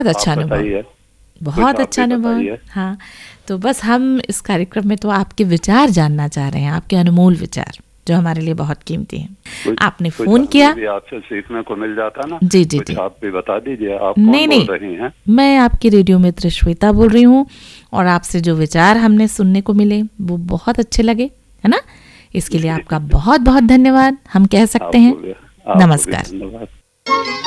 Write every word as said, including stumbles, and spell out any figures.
बहुत अच्छा आप अनुभव, बताइए, बहुत कुछ आप अच्छा भी अनुभव। बताइए। हाँ, तो बस हम इस कार्यक्रम में तो आपके विचार जानना चाह रहे हैं, आपके अनमोल विचार जो हमारे लिए बहुत कीमती हैं। कुछ आपने कुछ फ़ोन हमें किया। भी आपसे सीखने को मिल जाता ना। जी जी कुछ जी। आप भी बता दीजिए, आप नहीं कौन बोल नहीं, रही हैं? मैं आपकी रेडियो मित्र श्वेता बोल रही हूँ, और आपसे जो विचार हमने सुनने को मिले वो बहुत अच्छे लगे, है ना? इसके लिए जी, आपका बहुत बहुत धन्यवाद हम कह सकते हैं। आपको भी आपको भी नमस्कार। धन्यवाद।